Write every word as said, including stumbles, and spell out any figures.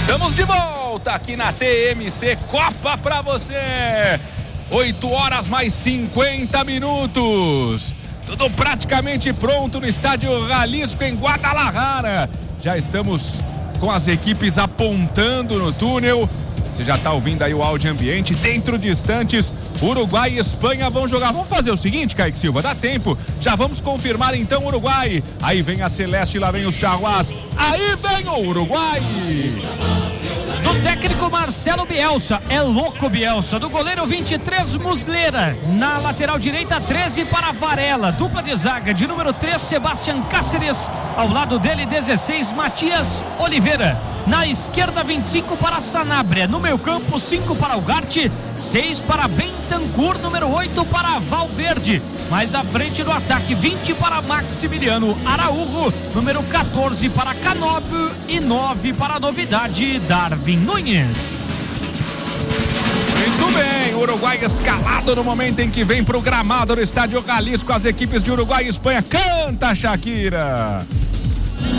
Estamos de volta aqui na T M C Copa pra você. oito horas mais cinquenta minutos. Tudo praticamente pronto no estádio Jalisco em Guadalajara. Já estamos com as equipes apontando no túnel. Você já está ouvindo aí o áudio ambiente. Dentro de instantes, Uruguai e Espanha vão jogar. Vamos fazer o seguinte, Kaique Silva, dá tempo. Já vamos confirmar então o Uruguai. Aí vem a Celeste, lá vem os Jaguars. Aí vem o Uruguai. Do técnico Marcelo Bielsa, é louco Bielsa. Do goleiro vinte e três, Muslera. Na lateral direita, treze para Varela. Dupla de zaga de número três, Sebastián Cáceres. Ao lado dele, dezesseis, Matias Oliveira. Na esquerda, vinte e cinco para Sanabria. No meio campo, cinco para Ugarte, seis para Bentancur, número oito para Valverde. Mais à frente do ataque, vinte para Maximiliano Araújo, número quatorze para Canóbio e nove para a novidade, Darwin Nunes. Muito bem, Uruguai escalado no momento em que vem pro gramado no estádio Jalisco. As equipes de Uruguai e Espanha. Canta, Shakira!